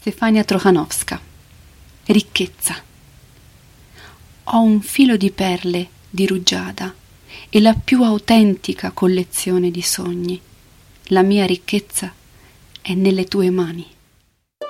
Stefania Trochanowska. Ricchezza. Ho un filo di perle di rugiada e la più autentica collezione di sogni. La mia ricchezza è nelle tue mani.